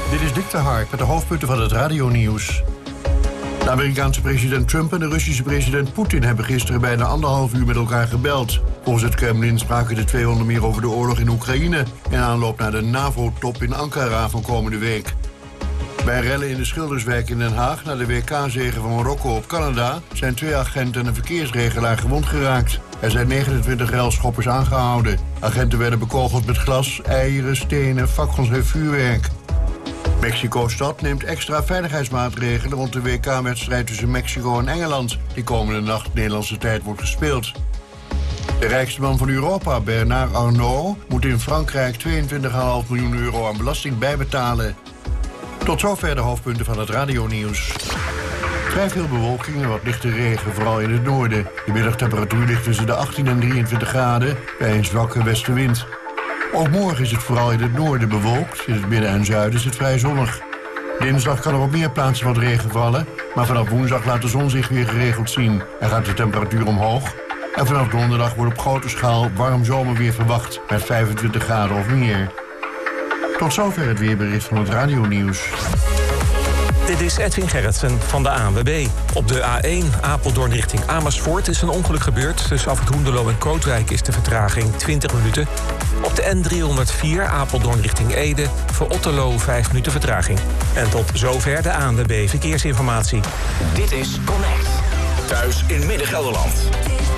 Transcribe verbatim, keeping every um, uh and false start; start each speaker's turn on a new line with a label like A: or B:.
A: Dit is Dick de Hark met de hoofdpunten van het radionieuws. De Amerikaanse president Trump en de Russische president Poetin hebben gisteren bijna anderhalf uur met elkaar gebeld. Volgens het Kremlin spraken de twee onder meer over de oorlog in Oekraïne in aanloop naar de NAVO-top in Ankara van komende week. Bij rellen in de Schilderswijk in Den Haag na de W K-zege van Marokko op Canada zijn twee agenten en een verkeersregelaar gewond geraakt. Er zijn negenentwintig relschoppers aangehouden. Agenten werden bekogeld met glas, eieren, stenen, fakkels en vuurwerk. Mexico-stad neemt extra veiligheidsmaatregelen rond de W K-wedstrijd tussen Mexico en Engeland, die komende nacht Nederlandse tijd wordt gespeeld. De rijkste man van Europa, Bernard Arnault, moet in Frankrijk tweeëntwintig komma vijf miljoen euro aan belasting bijbetalen. Tot zover de hoofdpunten van het radionieuws. Vrij veel bewolking en wat lichte regen, vooral in het noorden. De middagtemperatuur ligt tussen de achttien en drieëntwintig graden bij een zwakke westenwind. Ook morgen is het vooral in het noorden bewolkt. In het midden en zuiden is het vrij zonnig. Dinsdag kan er op meer plaatsen wat regen vallen, maar vanaf woensdag laat de zon zich weer geregeld zien en gaat de temperatuur omhoog. En vanaf donderdag wordt op grote schaal warm zomerweer verwacht met vijfentwintig graden of meer. Tot zover het weerbericht van het radionieuws.
B: Dit is Edwin Gerritsen van de A N W B. Op de A één Apeldoorn richting Amersfoort is een ongeluk gebeurd. Tussen Afrit Hoenderloo en Kootwijk is de vertraging twintig minuten. Op de N driehonderdvier Apeldoorn richting Ede voor Otterlo vijf minuten vertraging. En tot zover de A N W B Verkeersinformatie.
C: Dit is Connect. Thuis in Midden-Gelderland.